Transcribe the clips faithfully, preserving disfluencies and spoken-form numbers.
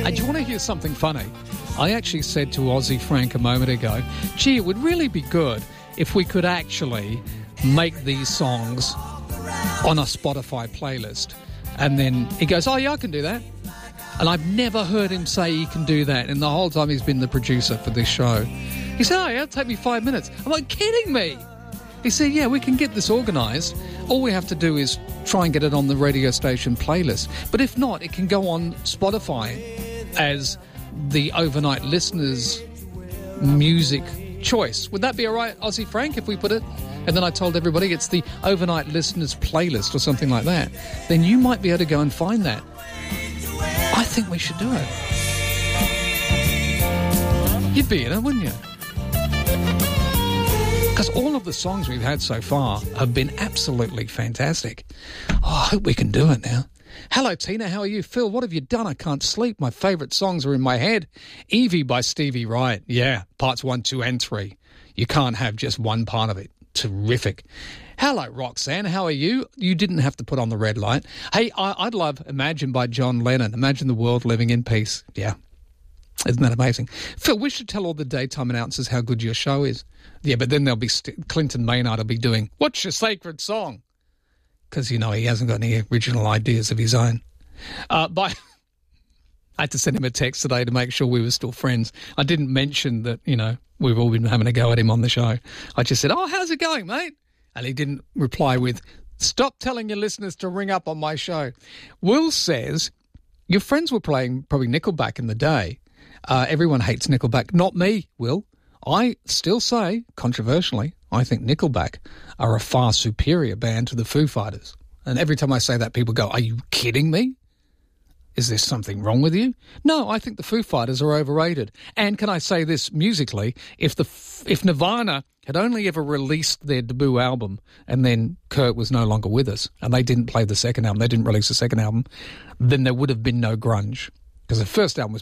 And do you want to hear something funny? I actually said to Aussie Frank a moment ago, gee, it would really be good if we could actually make these songs on a Spotify playlist. And then he goes, oh, yeah, I can do that. And I've never heard him say he can do that. And the whole time he's been the producer for this show. He said, oh, yeah, it'll take me five minutes. I'm like, kidding me? He said, yeah, we can get this organised. All we have to do is try and get it on the radio station playlist. But if not, it can go on Spotify as the overnight listeners' music choice. Would that be all right, Aussie Frank, if we put it? And then I told everybody it's the overnight listeners' playlist or something like that. Then you might be able to go and find that. I think we should do it. You'd be in it, wouldn't you? Because all of the songs we've had so far have been absolutely fantastic. Oh, I hope we can do it now. Hello, Tina. How are you? Phil, what have you done? I can't sleep. My favourite songs are in my head. Evie by Stevie Wright. Yeah, parts one, two, and three. You can't have just one part of it. Terrific. Hello, Roxanne. How are you? You didn't have to put on the red light. Hey, I, I'd love Imagine by John Lennon. Imagine the world living in peace. Yeah. Isn't that amazing? Phil, we should tell all the daytime announcers how good your show is. Yeah, but then there'll be St- Clinton Maynard will be doing, what's your sacred song? Because, you know, he hasn't got any original ideas of his own. Uh, by, I had to send him a text today to make sure we were still friends. I didn't mention that, you know, we've all been having a go at him on the show. I just said, oh, how's it going, mate? And he didn't reply with, stop telling your listeners to ring up on my show. Will says, your friends were playing probably Nickelback in the day. Uh, everyone hates Nickelback. Not me, Will. I still say, controversially, I think Nickelback are a far superior band to the Foo Fighters. And every time I say that, people go, are you kidding me? Is there something wrong with you? No, I think the Foo Fighters are overrated. And can I say this musically? If the if Nirvana had only ever released their debut album and then Kurt was no longer with us and they didn't play the second album, they didn't release the second album, then there would have been no grunge. Because the first album was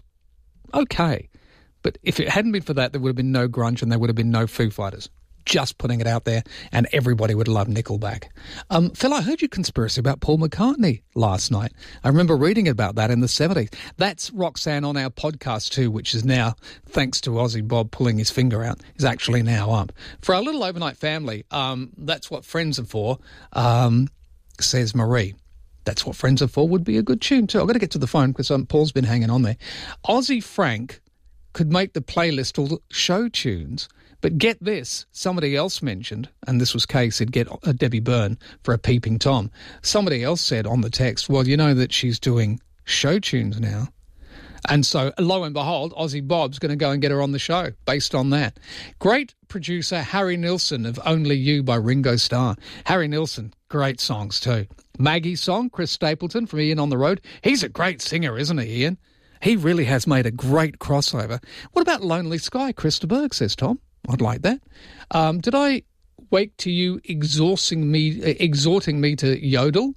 okay. But if it hadn't been for that, there would have been no grunge and there would have been no Foo Fighters. Just putting it out there, and everybody would love Nickelback. Um, Phil, I heard your conspiracy about Paul McCartney last night. I remember reading about that in the seventies. That's Roxanne on our podcast too, which is now, thanks to Aussie Bob pulling his finger out, is actually now up. For our little overnight family, um, that's what friends are for, um, says Marie. That's what friends are for would be a good tune too. I've got to get to the phone because um, Paul's been hanging on there. Aussie Frank could make the playlist all show tunes. But get this, somebody else mentioned, and this was Kay said, get uh, Debbie Byrne for a Peeping Tom. Somebody else said on the text, well, you know that she's doing show tunes now. And so, lo and behold, Aussie Bob's going to go and get her on the show based on that. Great producer Harry Nilsson of Only You by Ringo Starr. Harry Nilsson, great songs too. Maggie's song, Chris Stapleton from Ian on the Road. He's a great singer, isn't he, Ian? He really has made a great crossover. What about Lonely Sky? Chris de Burgh, says Tom. I'd like that. Um, did I wake to you exhausting me, exhorting me to yodel?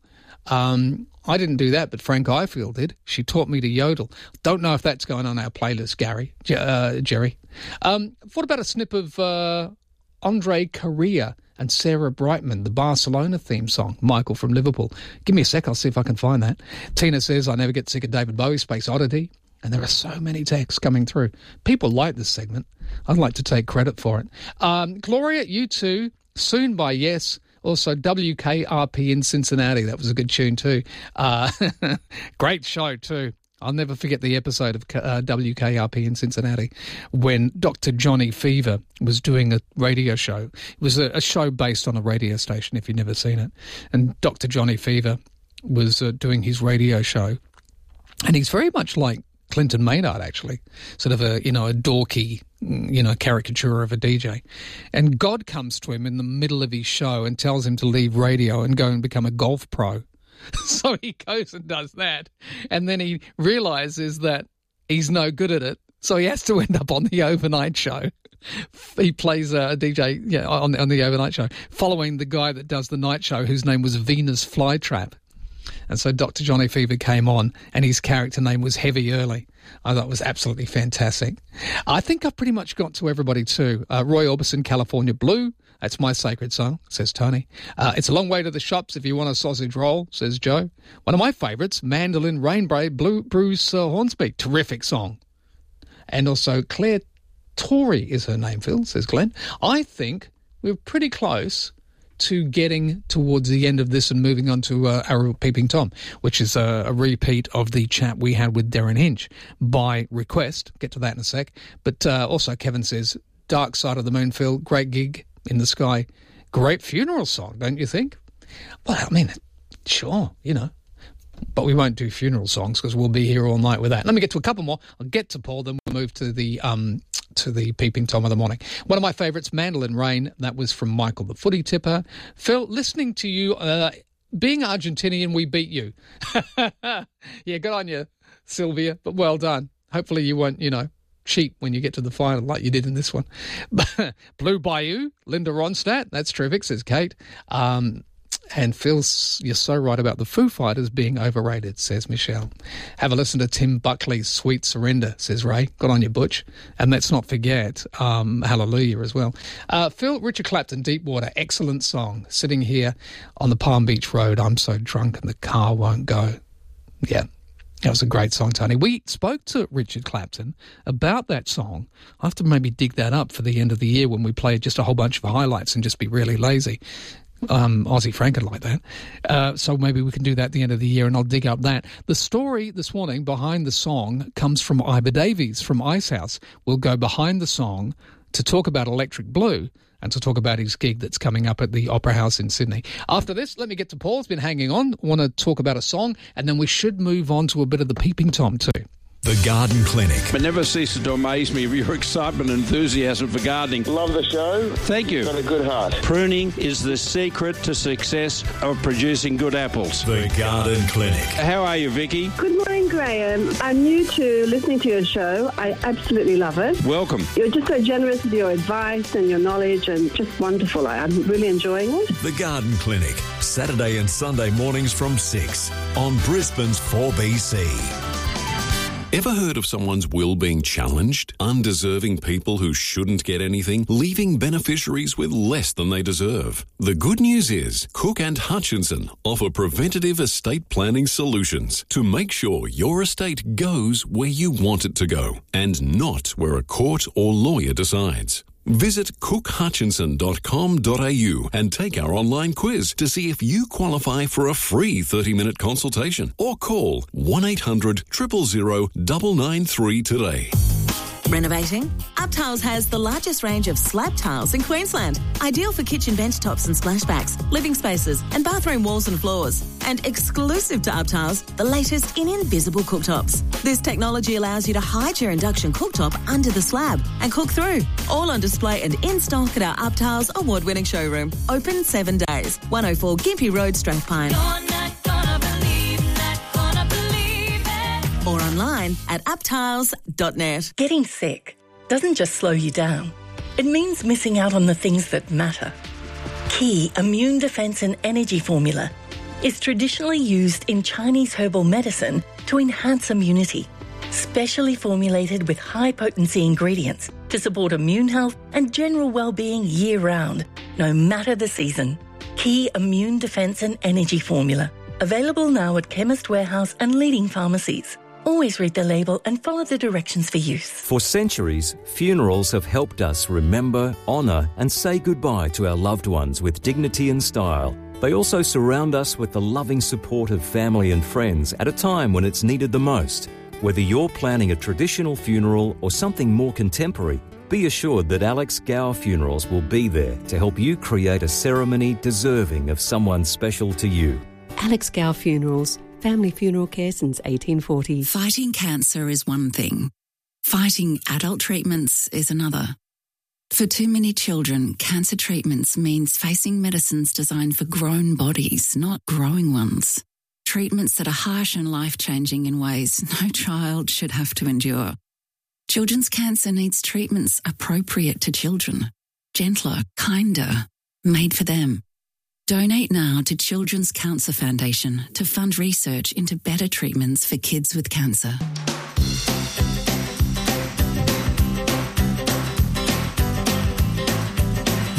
Um, I didn't do that, but Frank Ifield did. She taught me to yodel. Don't know if that's going on our playlist, Gary, uh, Jerry. Um, what about a snip of uh, Andre Correa and Sarah Brightman, the Barcelona theme song, Michael from Liverpool? Give me a sec, I'll see if I can find that. Tina says, I never get sick of David Bowie, Space Oddity. And there are so many texts coming through. People like this segment. I'd like to take credit for it. Um, Gloria, you too. Soon by Yes. Also W K R P in Cincinnati. That was a good tune too. Uh, great show too. I'll never forget the episode of uh, W K R P in Cincinnati when Doctor Johnny Fever was doing a radio show. It was a, a show based on a radio station, if you've never seen it. And Doctor Johnny Fever was uh, doing his radio show. And he's very much like Clinton Maynard, actually, sort of a, you know, a dorky, you know, caricature of a D J. And God comes to him in the middle of his show and tells him to leave radio and go and become a golf pro. So he goes and does that. And then he realizes that he's no good at it. So he has to end up on the overnight show. He plays a D J yeah, on, on the overnight show, following the guy that does the night show, whose name was Venus Flytrap. And so Doctor Johnny Fever came on and his character name was Heavy Early. I thought it was absolutely fantastic. I think I've pretty much got to everybody too. Uh, Roy Orbison, California Blue. That's my sacred song, says Tony. Uh, it's a long way to the shops if you want a sausage roll, says Joe. One of my favourites, Mandolin Rainbow, Blue Bruce uh, Hornsby. Terrific song. And also Claire Torrey is her name, Phil, says Glenn. I think we're pretty close to getting towards the end of this and moving on to uh, our Peeping Tom, which is a, a repeat of the chat we had with Darren Hinch by request. Get to that in a sec. But uh, also Kevin says, Dark Side of the Moon, Phil, great gig in the sky. Great funeral song, don't you think? Well, I mean, sure, you know. But we won't do funeral songs because we'll be here all night with that. Let me get to a couple more. I'll get to Paul, then we'll move to the um, to the Peeping Tom of the morning. One of my favourites, Mandolin Rain. That was from Michael the Footy Tipper. Phil, listening to you, uh, being Argentinian, we beat you. Yeah, good on you, Sylvia, but well done. Hopefully you won't, you know, cheat when you get to the final like you did in this one. Blue Bayou, Linda Ronstadt. That's terrific, says Kate. Um... And Phil, you're so right about the Foo Fighters being overrated, says Michelle. Have a listen to Tim Buckley's Sweet Surrender, says Ray. Good on you, Butch. And let's not forget um, Hallelujah as well. Uh, Phil, Richard Clapton, Deepwater, excellent song. Sitting here on the Palm Beach Road, I'm so drunk and the car won't go. Yeah, that was a great song, Tony. We spoke to Richard Clapton about that song. I have to maybe dig that up for the end of the year when we play just a whole bunch of highlights and just be really lazy. Um, Aussie Frank would like that. Uh, so maybe we can do that at the end of the year and I'll dig up that. The story this morning behind the song comes from Iber Davies from Icehouse. We'll go behind the song to talk about Electric Blue and to talk about his gig that's coming up at the Opera House in Sydney. After this, let me get to Paul. He's been hanging on. I want to talk about a song and then we should move on to a bit of the Peeping Tom too. The Garden Clinic. It never ceases to amaze me of your excitement and enthusiasm for gardening. Love the show. Thank you. Got a good heart. Pruning is the secret to success of producing good apples. The Garden Clinic. How are you, Vicky? Good morning, Graham. I'm new to listening to your show. I absolutely love it. Welcome. You're just so generous with your advice and your knowledge and just wonderful. I'm really enjoying it. The Garden Clinic. Saturday and Sunday mornings from six on Brisbane's four B C. Ever heard of someone's will being challenged? Undeserving people who shouldn't get anything, leaving beneficiaries with less than they deserve. The good news is Cook and Hutchinson offer preventative estate planning solutions to make sure your estate goes where you want it to go and not where a court or lawyer decides. Visit cook hutchinson dot com dot a u and take our online quiz to see if you qualify for a free thirty-minute consultation or call one eight hundred, zero zero zero, nine nine three today. Renovating? UpTiles has the largest range of slab tiles in Queensland. Ideal for kitchen bench tops and splashbacks, living spaces and bathroom walls and floors. And exclusive to UpTiles, the latest in invisible cooktops. This technology allows you to hide your induction cooktop under the slab and cook through. All on display and in stock at our UpTiles award-winning showroom. Open seven days. one oh four Gympie Road, Strathpine. Or online at uptiles dot net. Getting sick doesn't just slow you down. It means missing out on the things that matter. Key Immune Defense and Energy Formula is traditionally used in Chinese herbal medicine to enhance immunity, specially formulated with high-potency ingredients to support immune health and general well-being year-round, no matter the season. Key Immune Defense and Energy Formula. Available now at Chemist Warehouse and leading pharmacies. Always read the label and follow the directions for use. For centuries, funerals have helped us remember, honour and say goodbye to our loved ones with dignity and style. They also surround us with the loving support of family and friends at a time when it's needed the most. Whether you're planning a traditional funeral or something more contemporary, be assured that Alex Gower Funerals will be there to help you create a ceremony deserving of someone special to you. Alex Gower Funerals, family funeral care since eighteen forty. Fighting cancer is one thing. Fighting adult treatments is another. For too many children, cancer treatments means facing medicines designed for grown bodies, not growing ones. Treatments that are harsh and life-changing in ways no child should have to endure. Children's cancer needs treatments appropriate to children, gentler, kinder, made for them. Donate now to Children's Cancer Foundation to fund research into better treatments for kids with cancer.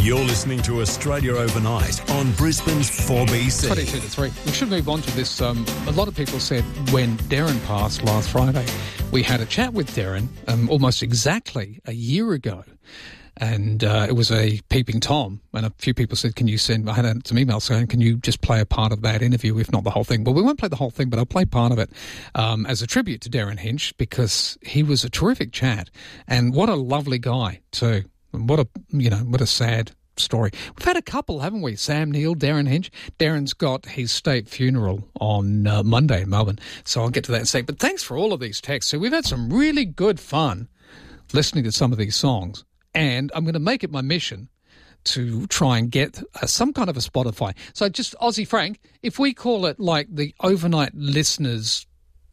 You're listening to Australia Overnight on Brisbane's four B C. twenty-two to three. We should move on to this. Um, a lot of people said when Darren passed last Friday, we had a chat with Darren um, almost exactly a year ago. And uh, it was a Peeping Tom, and a few people said, can you send, I had some emails saying, can you just play a part of that interview, if not the whole thing? Well, we won't play the whole thing, but I'll play part of it um, as a tribute to Darren Hinch, because he was a terrific chat, and what a lovely guy too. And what a, you know, what a sad story. We've had a couple, haven't we? Sam Neill, Darren Hinch. Darren's got his state funeral on uh, Monday in Melbourne, so I'll get to that in a sec. But thanks for all of these texts. So we've had some really good fun listening to some of these songs. And I'm going to make it my mission to try and get uh, some kind of a Spotify. So just, Aussie Frank, if we call it like the Overnight Listeners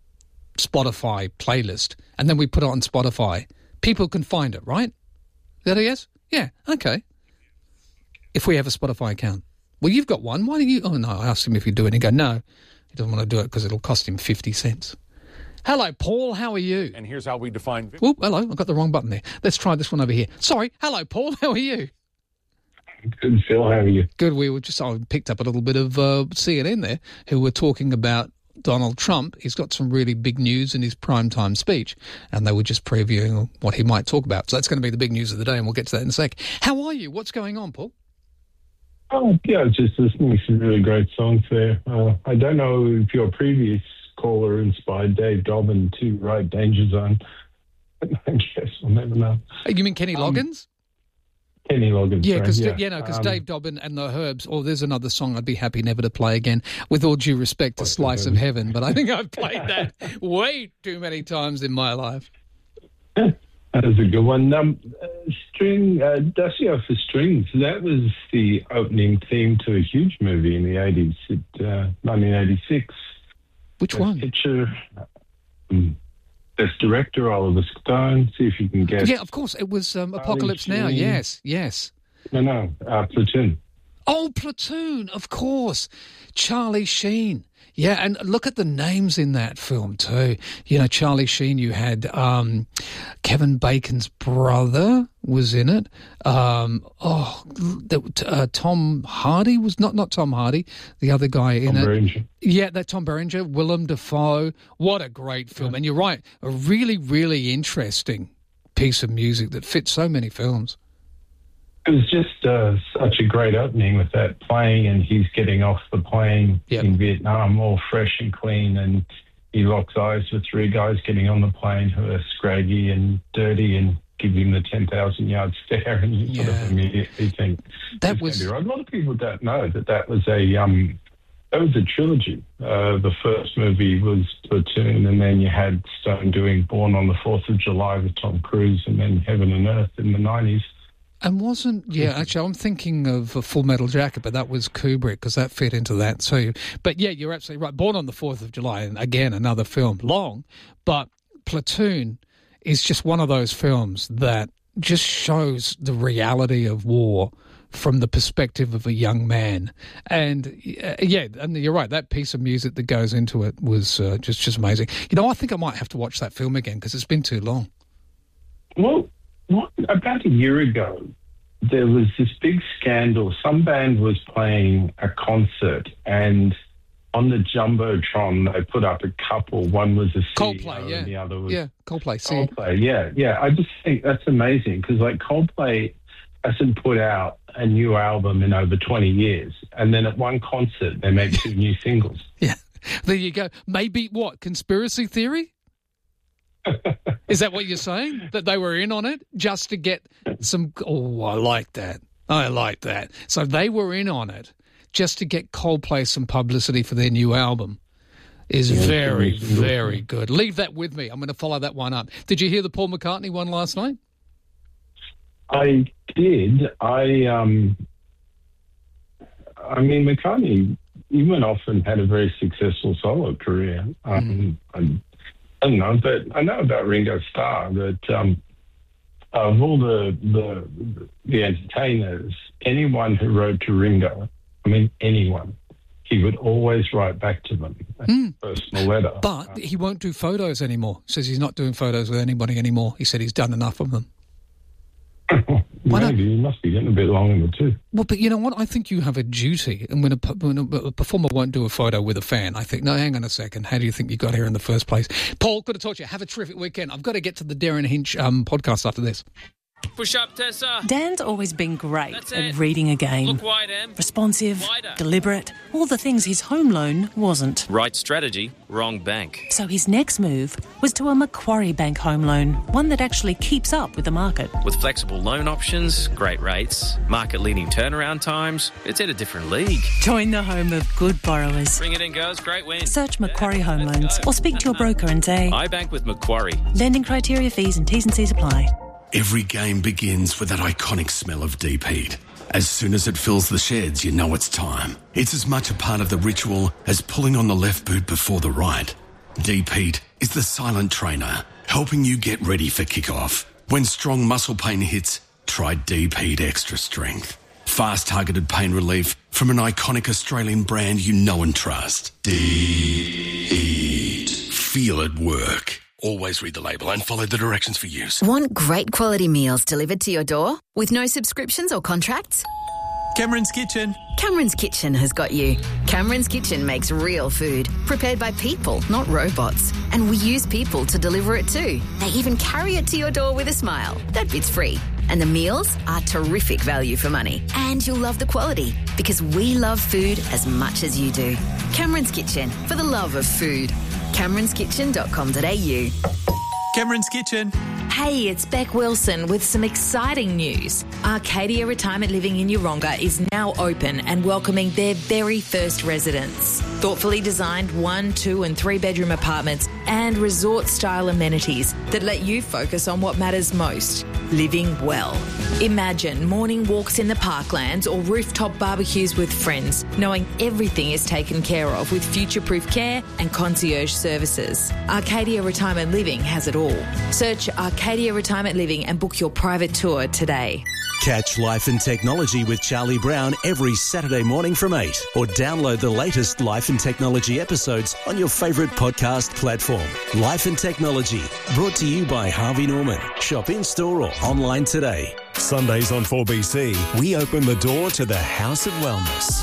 Spotify playlist, and then we put it on Spotify, people can find it, right? Is that a yes? Yeah, okay. If we have a Spotify account. Well, you've got one. Why don't you? Oh, no, I asked him if he'd do it. He go, no, he doesn't want to do it because it'll cost him fifty cents. Hello, Paul. How are you? And here's how we define... Oh, hello. I got the wrong button there. Let's try this one over here. Sorry. Hello, Paul. How are you? Good, Phil. How are you? Good. We were just... I picked up a little bit of uh, C N N there, who were talking about Donald Trump. He's got some really big news in his primetime speech, and they were just previewing what he might talk about. So that's going to be the big news of the day, and we'll get to that in a sec. How are you? What's going on, Paul? Oh, yeah, just listening to some really great songs there. Uh, I don't know if your previous caller inspired Dave Dobbin to write Danger Zone. I guess we'll never know. You mean Kenny Um, Loggins? Kenny Loggins. Yeah, because yeah. yeah, no, because Um, Dave Dobbin and the Herbs. Or there's another song I'd be happy never to play again. With all due respect to Slice of Heaven, but I think I've played that way too many times in my life. That was a good one. Um, uh, string, uh, Dacio for Strings, that was the opening theme to a huge movie in the eighties, at, uh, nineteen eighty-six. Which Best one? Picture, um, Best Director, Oliver Stone. See if you can guess. Yeah, of course. It was um, Apocalypse Now. Sheen. Yes, yes. No, no, uh, Platoon. Oh, Platoon, of course. Charlie Sheen. Yeah, and look at the names in that film too. You know, Charlie Sheen, you had um, Kevin Bacon's brother was in it. Um, oh, uh, Tom Hardy was not not Tom Hardy, the other guy in Tom it. Berenger. Yeah, that Tom Berenger, Willem Dafoe. What a great film. And you're right, a really, really interesting piece of music that fits so many films. It was just uh, such a great opening with that playing, and he's getting off the plane Yep. in Vietnam all fresh and clean, and he locks eyes with three guys getting on the plane who are scraggy and dirty and give him the ten thousand yard stare, and you sort Yeah. of immediately think, That "This was- can't be right." A lot of people don't know that that was a um, that was a trilogy. Uh, the first movie was Platoon, and then you had Stone doing Born on the Fourth of July with Tom Cruise, and then Heaven and Earth in the nineties. And wasn't, yeah, actually, I'm thinking of a Full Metal Jacket, but that was Kubrick, because that fit into that too. But yeah, you're absolutely right. Born on the fourth of July, and again, another film, long, but Platoon is just one of those films that just shows the reality of war from the perspective of a young man. And uh, yeah, and you're right, that piece of music that goes into it was uh, just, just amazing. You know, I think I might have to watch that film again because it's been too long. Well, what, about a year ago, there was this big scandal. Some band was playing a concert, and on the Jumbotron, they put up a couple. One was a C E O, Coldplay, yeah. and the other was Yeah, Coldplay. See, Coldplay. Yeah, yeah. I just think that's amazing because, like, Coldplay hasn't put out a new album in over twenty years, and then at one concert, they make two new singles. yeah, there you go. Maybe what, conspiracy theory? Is that what you're saying? That they were in on it just to get some... Oh, I like that. I like that. So they were in on it just to get Coldplay some publicity for their new album. Is Yeah, very, it's very good. Leave that with me. I'm going to follow that one up. Did you hear the Paul McCartney one last night? I did. I um. I mean, McCartney, he went off and had a very successful solo career. Um, mm. I, I don't know, but I know about Ringo Starr that um, of all the, the the entertainers, anyone who wrote to Ringo, I mean anyone, he would always write back to them a Mm. personal letter. But he won't do photos anymore. Says he's not doing photos with anybody anymore. He said he's done enough of them. Why Maybe you must be getting a bit long in the tooth. Well, but you know what? I think you have a duty. And when a, when a performer won't do a photo with a fan, I think, no, hang on a second. How do you think you got here in the first place? Paul, good to talk to you. Have a terrific weekend. I've got to get to the Darren Hinch um, podcast after this. Push up, Tessa. Dan's always been great That's at it. reading a game. Look wide, Em. Responsive, Wider. deliberate, all the things his home loan wasn't. Right strategy, wrong bank. So his next move was to a Macquarie Bank home loan, one that actually keeps up with the market. With flexible loan options, great rates, market-leading turnaround times, it's at a different league. Join the home of good borrowers. Bring it in, girls. Great win. Search Macquarie Home Loans or speak to your broker and say, I bank with Macquarie. Lending criteria, fees and T's and C's apply. Every game begins with that iconic smell of deep heat. As soon as it fills the sheds, you know it's time. It's as much a part of the ritual as pulling on the left boot before the right. Deep heat is the silent trainer, helping you get ready for kickoff. When strong muscle pain hits, try Deep Heat Extra Strength. Fast targeted pain relief from an iconic Australian brand you know and trust. Deep Heat. Feel it work. Always read the label and follow the directions for use. Want great quality meals delivered to your door with no subscriptions or contracts? Cameron's Kitchen. Cameron's Kitchen has got you. Cameron's Kitchen makes real food, prepared by people, not robots. And we use people to deliver it too. They even carry it to your door with a smile. That bit's free. And the meals are terrific value for money. And you'll love the quality, because we love food as much as you do. Cameron's Kitchen, for the love of food. camerons kitchen dot com dot a u. Cameron's Kitchen. Hey, it's Beck Wilson with some exciting news. Arcadia Retirement Living in Yeronga is now open and welcoming their very first residents. Thoughtfully designed one, two and three bedroom apartments and resort-style amenities that let you focus on what matters most, living well. Imagine morning walks in the parklands or rooftop barbecues with friends, knowing everything is taken care of with future-proof care and concierge services. Arcadia Retirement Living has it all. Search Arcadia Retirement Living and book your private tour today. Catch Life and Technology with Charlie Brown every Saturday morning from eight, or download the latest Life and Technology episodes on your favourite podcast platform. Life and Technology, brought to you by Harvey Norman. Shop in-store or online today. Sundays on four B C, we open the door to the House of Wellness.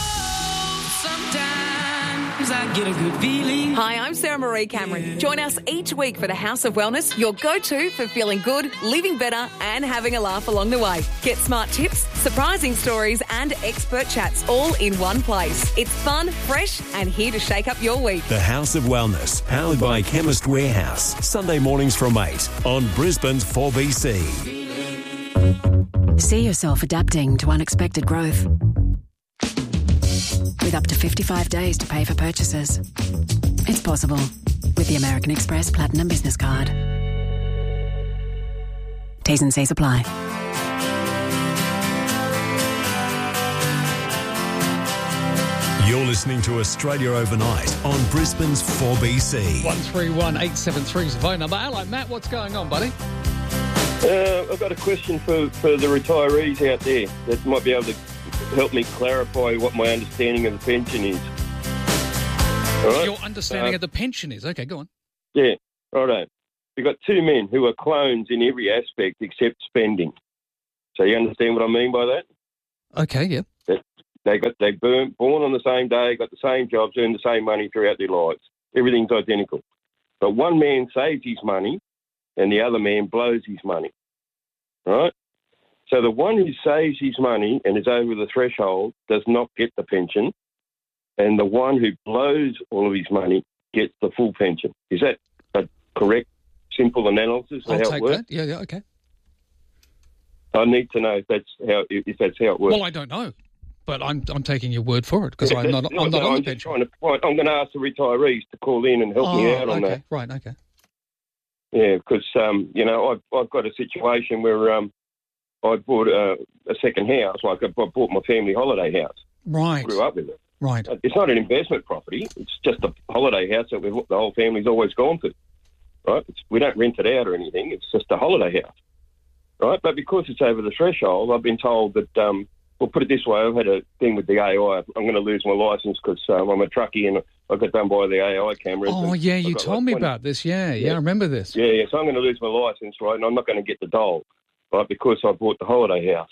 I get a good feeling. Hi, I'm Sarah Marie Cameron. Join us each week for the House of Wellness, your go-to for feeling good, living better and having a laugh along the way. Get smart tips, surprising stories and expert chats all in one place. It's fun, fresh and here to shake up your week. The House of Wellness, powered by Chemist Warehouse. Sunday mornings from eight on Brisbane's four B C. See yourself adapting to unexpected growth. With up to fifty-five days to pay for purchases. It's possible with the American Express Platinum Business Card. T's and C's apply. You're listening to Australia Overnight on Brisbane's four B C. one three one eight seven three is the phone number. Hello, Matt. What's going on, buddy? Uh, I've got a question for, for the retirees out there that might be able to help me clarify what my understanding of the pension is. All right? Your understanding uh, of the pension is? Okay, go on. Yeah, righto. We've got two men who are clones in every aspect except spending. So you understand what I mean by that? Okay, yeah. They, they got they born, born on the same day, got the same jobs, earn the same money throughout their lives. Everything's identical. But one man saves his money and the other man blows his money. Right? So the one who saves his money and is over the threshold does not get the pension, and the one who blows all of his money gets the full pension. Is that a correct, simple analysis of I'll how take it works? that. Yeah, yeah, okay. I need to know if that's how if that's how it works. Well, I don't know, but I'm I'm taking your word for it because Yeah, I'm not that's- I'm no, not no, on the I'm just pension. trying to find- I'm going to ask the retirees to call in and help oh, me out on okay. that. Right, okay. Yeah, because um, you know I've I've got a situation where um, I bought a, a second house, like I bought my family holiday house. Right. Grew up with it. Right. It's not an investment property. It's just a holiday house that we've, the whole family's always gone to. Right. It's, we don't rent it out or anything. It's just a holiday house. Right. But because it's over the threshold, I've been told that. Um, Well, put it this way, I've had a thing with the A I. I'm going to lose my licence because um, I'm a truckie and I got done by the A I cameras. Oh, and yeah, I've you got told like me twenty about this. Yeah, yeah, Yeah. I remember this. Yeah, yeah, so I'm going to lose my licence, right, and I'm not going to get the dole. right, because I bought the holiday house.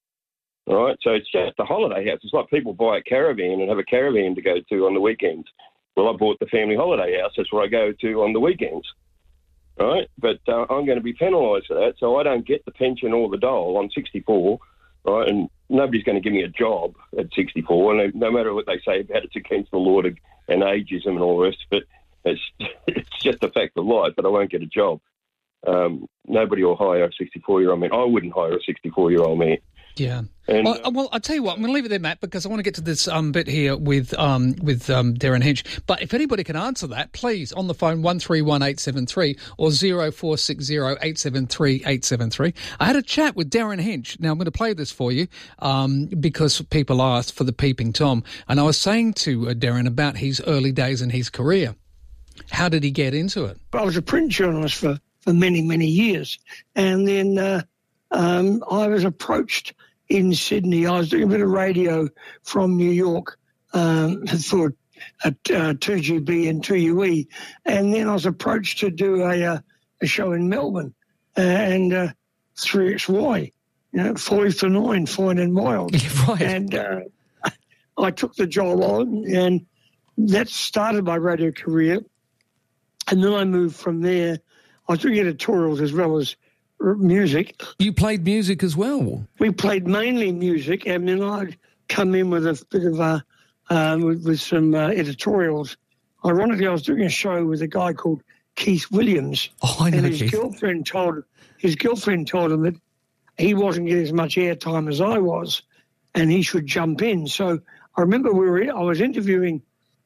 All right, so it's just a holiday house. It's like people buy a caravan and have a caravan to go to on the weekends. Well, I bought the family holiday house. That's where I go to on the weekends. All right, but uh, I'm going to be penalised for that, so I don't get the pension or the dole. I'm sixty-four, right, and nobody's going to give me a job at sixty-four, and no matter what they say about it's against the law to, and ageism and all the rest, but it's, it's just a fact of life, but I won't get a job. Um, nobody will hire a sixty-four-year-old man. I wouldn't hire a sixty-four-year-old man. Yeah. And, well, well, I'll tell you what, I'm going to leave it there, Matt, because I want to get to this um, bit here with um, with um, Darren Hench. But if anybody can answer that, please, on the phone, one three one eight seven three or zero four six zero eight seven three eight seven three. I had a chat with Darren Hench. Now, I'm going to play this for you um, because people asked for the Peeping Tom. And I was saying to uh, Darren about his early days in his career. How did he get into it? I was a print journalist for, for many, many years. And then uh, um, I was approached in Sydney. I was doing a bit of radio from New York um, for uh, uh, two G B and two U E. And then I was approached to do a, uh, a show in Melbourne uh, and uh, three X Y, you know, five to nine, fine and mild. Right. And uh, I took the job on, and that started my radio career. And then I moved from there. I was doing editorials as well as music. You played music as well? We played mainly music, and then I'd come in with a bit of a, um, with, with some uh, editorials. Ironically, I was doing a show with a guy called Keith Williams. Oh, I know and his Keith. girlfriend told his girlfriend told him that he wasn't getting as much airtime as I was, and he should jump in. So I remember we were I was interviewing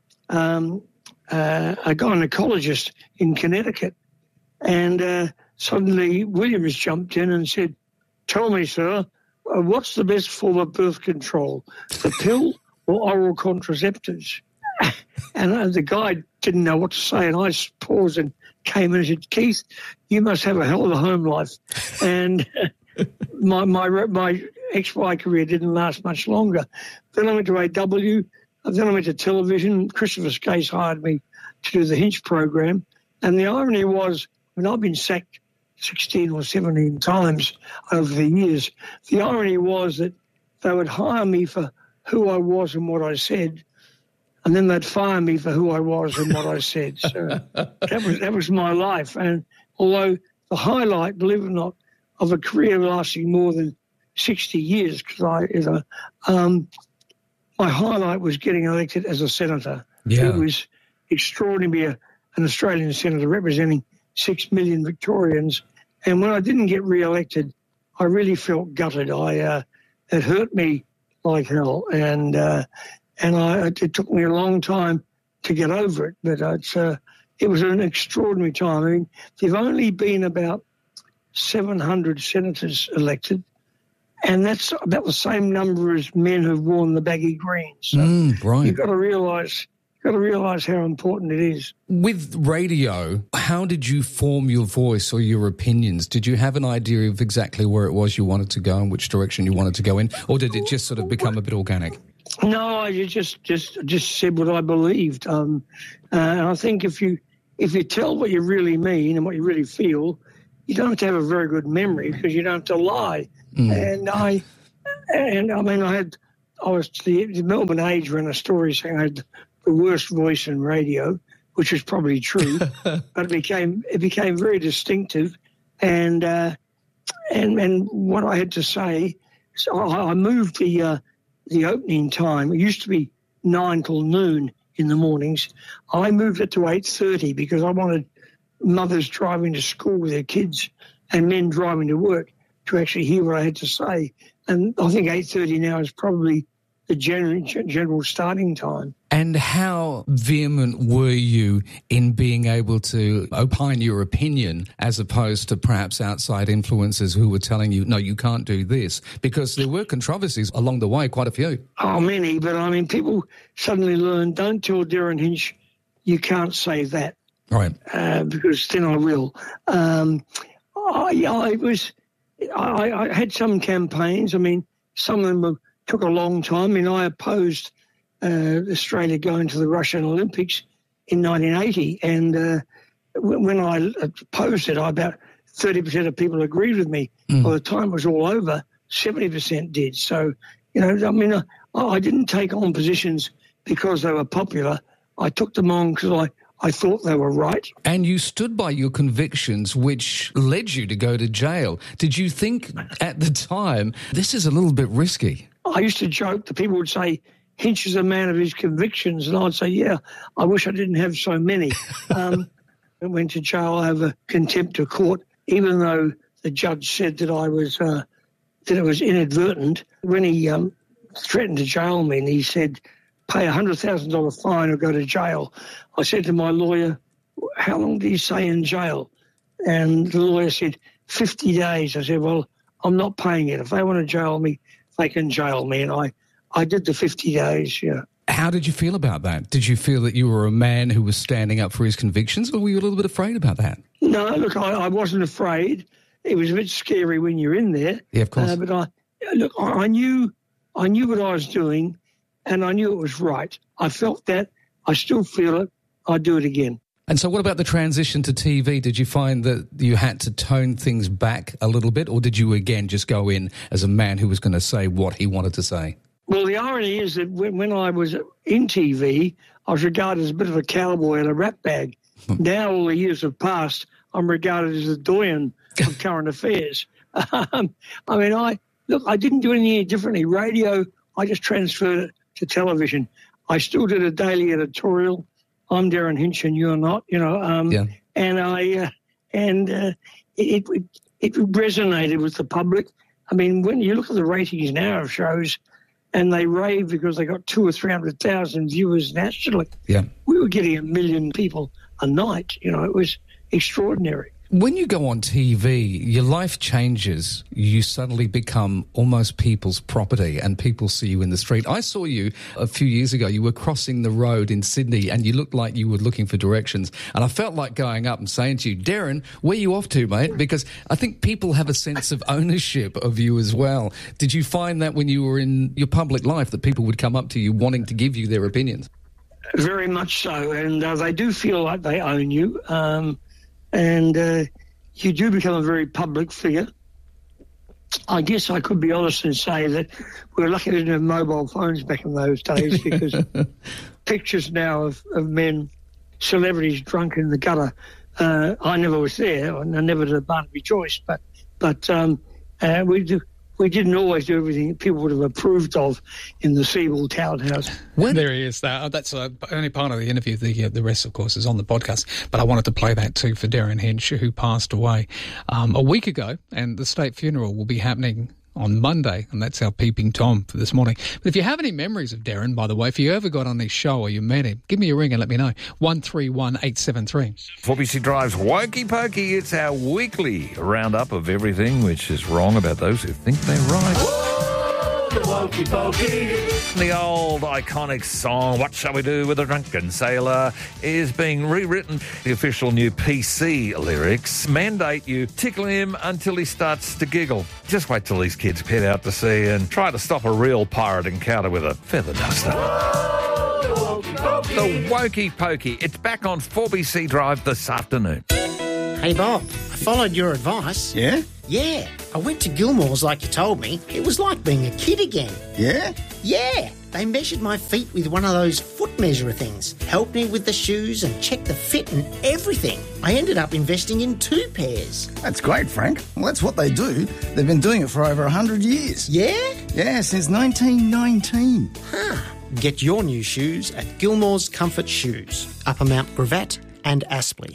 um, uh, a gynecologist in Connecticut, and uh, suddenly Williams jumped in and said, "Tell me, sir, uh, what's the best form of birth control, the pill or oral contraceptives?" And uh, the guy didn't know what to say, and I paused and came in and said, "Keith, you must have a hell of a home life." And my my my X Y career didn't last much longer. Then I went to A W. Then I went to television. Christopher Skase hired me to do the Hinch program. And the irony was, when I've been sacked sixteen or seventeen times over the years, the irony was that they would hire me for who I was and what I said, and then they'd fire me for who I was and what I said. So that was that was my life. And although the highlight, believe it or not, of a career lasting more than sixty years, because I, you know, um, my highlight was getting elected as a senator. Yeah. It was extraordinary to be a, an Australian senator representing six million Victorians. And when I didn't get re-elected, I really felt gutted. I uh, it hurt me like hell, and uh, and I, it took me a long time to get over it. But it's uh, it was an extraordinary time. I mean, there've only been about seven hundred senators elected, and that's about the same number as men who've worn the baggy greens. So Mm, right. you've got to realise, you've got to realise how important it is. With radio, how did you form your voice or your opinions? Did you have an idea of exactly where it was you wanted to go and which direction you wanted to go in, or did it just sort of become a bit organic? No, I just just just said what I believed. Um, uh, and I think if you if you tell what you really mean and what you really feel, you don't have to have a very good memory because you don't have to lie. Mm. And I, and I mean, I had, I was the, the Melbourne Age ran a story saying I had the worst voice in radio, which is probably true, but it became it became very distinctive, and uh, and and what I had to say, so I, I moved the uh, the opening time. It used to be nine till noon in the mornings. I moved it to eight thirty because I wanted mothers driving to school with their kids and men driving to work to actually hear what I had to say. And I think eight thirty now is probably the general, general starting time. And how vehement were you in being able to opine your opinion as opposed to perhaps outside influences who were telling you, no, you can't do this? Because there were controversies along the way, quite a few. Oh, many. But, I mean, people suddenly learn, don't tell Darren Hinch you can't say that. Right. Uh, because then I will. Um, I, I was, I, I had some campaigns. I mean, some of them were, took a long time. I mean, I opposed uh, Australia going to the Russian Olympics in nineteen eighty, and uh, when I opposed it, I about thirty percent of people agreed with me. Mm. By the time it was all over, seventy percent did. So, you know, I mean, I, I didn't take on positions because they were popular. I took them on because I, I thought they were right. And you stood by your convictions, which led you to go to jail. Did you think at the time, this is a little bit risky? I used to joke that people would say, Hinch is a man of his convictions. And I'd say, yeah, I wish I didn't have so many. um, I went to jail over contempt of court, even though the judge said that I was uh, that it was inadvertent. When he um, threatened to jail me and he said, pay a one hundred thousand dollars fine or go to jail, I said to my lawyer, how long did he say in jail? And the lawyer said, fifty days. I said, well, I'm not paying it. If they want to jail me, they can jail me. And I, I did the fifty days, yeah. How did you feel about that? Did you feel that you were a man who was standing up for his convictions, or were you a little bit afraid about that? No, look, I, I wasn't afraid. It was a bit scary when you're in there. Yeah, of course. Uh, but I, look, I, I knew, I knew what I was doing, and I knew it was right. I felt that. I still feel it. I'd do it again. And so what about the transition to T V? Did you find that you had to tone things back a little bit, or did you, again, just go in as a man who was going to say what he wanted to say? Well, the irony is that when, when I was in T V, I was regarded as a bit of a cowboy and a rat bag. Now, all the years have passed, I'm regarded as a doyen of current affairs. Um, I mean, I look, I didn't do anything differently. Radio, I just transferred it to television. I still did a daily editorial. I'm Darren Hinch and you're not, you know. Um, yeah. And I uh, and uh, it, it it resonated with the public. I mean, when you look at the ratings now of shows, and they rave because they got two or three hundred thousand viewers nationally. Yeah, we were getting a million people a night. You know, it was extraordinary. When you go on T V, your life changes. You suddenly become almost people's property and people see you in the street. I saw you a few years ago. You were crossing the road in Sydney and you looked like you were looking for directions. And I felt like going up and saying to you, Darren, where are you off to, mate? Because I think people have a sense of ownership of you as well. Did you find that when you were in your public life that people would come up to you wanting to give you their opinions? Very much so. And uh, they do feel like they own you. Um And uh, you do become a very public figure. I guess I could be honest and say that we were lucky we didn't have mobile phones back in those days because pictures now of, of men, celebrities drunk in the gutter, uh, I never was there. I never did a Barnaby Joyce, but but um, uh, we do. We didn't always do everything people would have approved of in the Seagull Townhouse. When? There he is. That, that's uh, only part of the interview. The, uh, the rest, of course, is on the podcast. But I wanted to play that too for Darren Hinch, who passed away um, a week ago. And the state funeral will be happening on Monday, and that's our Peeping Tom for this morning. But if you have any memories of Darren, by the way, if you ever got on his show or you met him, give me a ring and let me know. one three one eight seven three. four B C Drive's Wokey Pokey. It's our weekly roundup of everything which is wrong about those who think they're right. Oh, the Wokey Pokey. The old iconic song, What Shall We Do with a Drunken Sailor, is being rewritten. The official new P C lyrics mandate you tickle him until he starts to giggle. Just wait till these kids head out to sea and try to stop a real pirate encounter with a feather duster. Oh, the Wokey Pokey. The Wokey Pokey. It's back on four B C Drive this afternoon. Hey, Bob, I followed your advice. Yeah? Yeah. I went to Gilmore's like you told me. It was like being a kid again. Yeah? Yeah. They measured my feet with one of those foot measurer things, helped me with the shoes and checked the fit and everything. I ended up investing in two pairs. That's great, Frank. Well, that's what they do. They've been doing it for over one hundred years. Yeah? Yeah, since nineteen nineteen. Huh. Get your new shoes at Gilmore's Comfort Shoes, Upper Mount Gravatt and Aspley.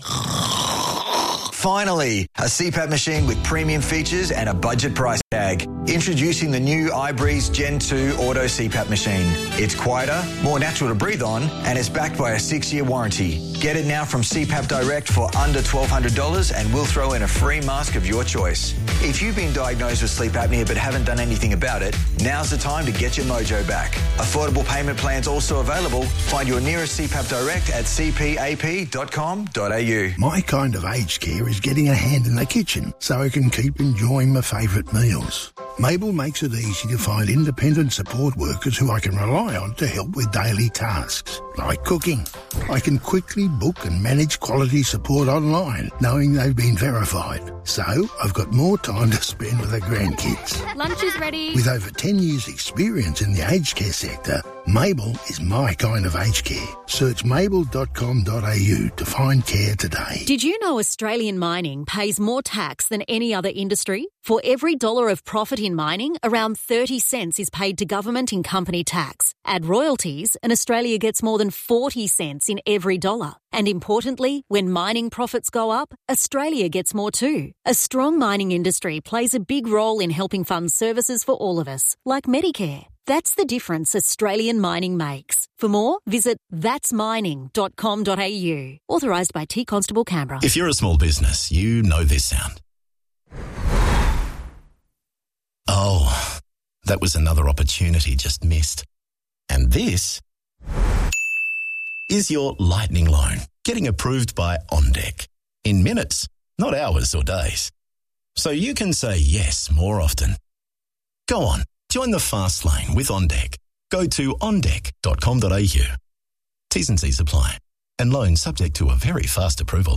Finally, a C PAP machine with premium features and a budget price tag. Introducing the new iBreeze Gen two Auto C PAP machine. It's quieter, more natural to breathe on, and it's backed by a six-year warranty. Get it now from C PAP Direct for under twelve hundred dollars and we'll throw in a free mask of your choice. If you've been diagnosed with sleep apnea but haven't done anything about it, now's the time to get your mojo back. Affordable payment plans also available. Find your nearest C PAP Direct at c p a p dot com dot a u. My kind of aged care is getting a hand in the kitchen so I can keep enjoying my favourite meals. Mabel makes it easy to find independent support workers who I can rely on to help with daily tasks, like cooking. I can quickly book and manage quality support online, knowing they've been verified. So I've got more time to spend with the grandkids. Lunch is ready. With over ten years' experience in the aged care sector, Mabel is my kind of aged care. Search mabel dot com dot a u to find care today. Did you know Australian mining pays more tax than any other industry? For every dollar of profit in mining, around thirty cents is paid to government in company tax. Add royalties, and Australia gets more than forty cents in every dollar. And importantly, when mining profits go up, Australia gets more too. A strong mining industry plays a big role in helping fund services for all of us, like Medicare. That's the difference Australian mining makes. For more, visit thats mining dot com dot a u. Authorised by T Constable Canberra. If you're a small business, you know this sound. Oh, that was another opportunity just missed. And this is your lightning loan, getting approved by OnDeck. In minutes, not hours or days. So you can say yes more often. Go on, join the fast lane with OnDeck. Go to on deck dot com dot a u. T's and C's apply. And loan subject to a very fast approval.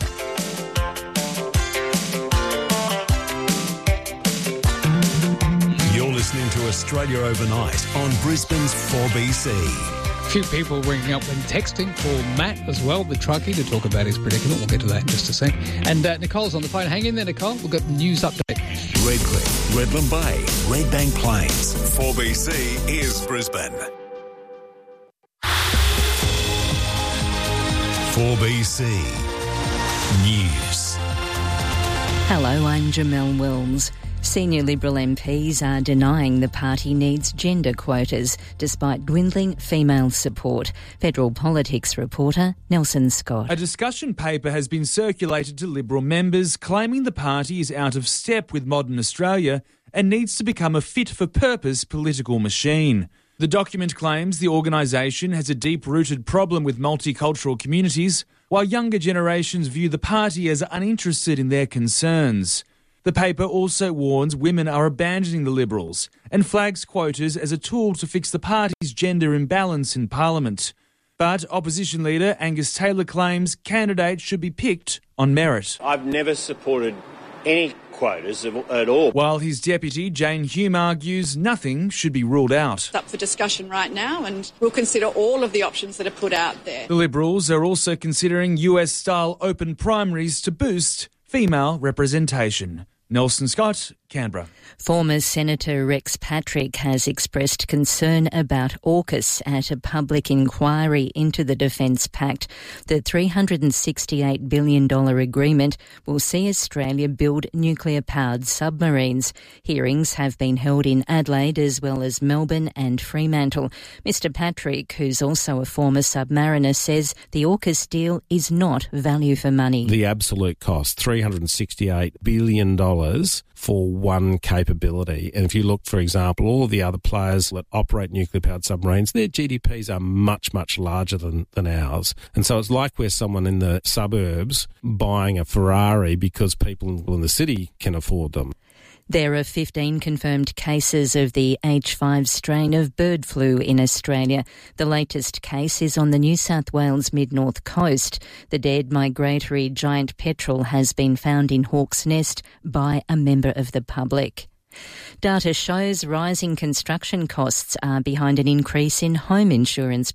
You're listening to Australia Overnight on Brisbane's four B C. A few people ringing up and texting for Matt as well, the truckie, to talk about his predicament. We'll get to that in just a sec. And uh, Nicole's on the phone. Hang in there, Nicole. We've got the news update. Redcliffe, Redland Bay, Redbank Plains. four B C is Brisbane. four B C News. Hello, I'm Jamelle Wills. Senior Liberal M Ps are denying the party needs gender quotas despite dwindling female support. Federal Politics reporter Nelson Scott. A discussion paper has been circulated to Liberal members claiming the party is out of step with modern Australia and needs to become a fit-for-purpose political machine. The document claims the organisation has a deep-rooted problem with multicultural communities, while younger generations view the party as uninterested in their concerns. The paper also warns women are abandoning the Liberals and flags quotas as a tool to fix the party's gender imbalance in Parliament. But opposition leader Angus Taylor claims candidates should be picked on merit. I've never supported any quotas at all. While his deputy, Jane Hume, argues nothing should be ruled out. It's up for discussion right now, and we'll consider all of the options that are put out there. The Liberals are also considering U S-style open primaries to boost female representation. Nelson Scott, Canberra. Former Senator Rex Patrick has expressed concern about AUKUS at a public inquiry into the Defence Pact. The three hundred sixty-eight billion dollars agreement will see Australia build nuclear-powered submarines. Hearings have been held in Adelaide as well as Melbourne and Fremantle. Mister Patrick, who's also a former submariner, says the AUKUS deal is not value for money. The absolute cost, three hundred sixty-eight billion dollars for one capability. And if you look, for example, all of the other players that operate nuclear-powered submarines, their G D Ps are much, much larger than, than ours. And so it's like we're someone in the suburbs buying a Ferrari because people in the city can afford them. There are fifteen confirmed cases of the H five strain of bird flu in Australia. The latest case is on the New South Wales mid-north coast. The dead migratory giant petrel has been found in Hawk's Nest by a member of the public. Data shows rising construction costs are behind an increase in home insurance